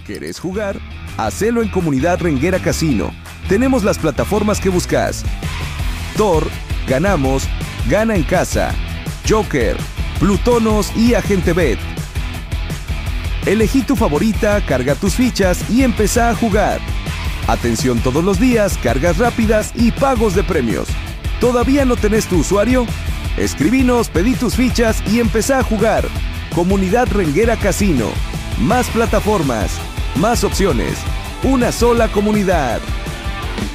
¿Querés jugar? Hacelo en Comunidad Renguera Casino. Tenemos las plataformas que buscas: Thor, Ganamos, Gana en Casa, Joker, Plutonos y Agente Bet. Elegí tu favorita, carga tus fichas y empezá a jugar. Atención todos los días, cargas rápidas y pagos de premios. ¿Todavía no tenés tu usuario? Escribinos, pedí tus fichas y empezá a jugar. Comunidad Renguera Casino. Más plataformas, más opciones. Una sola comunidad.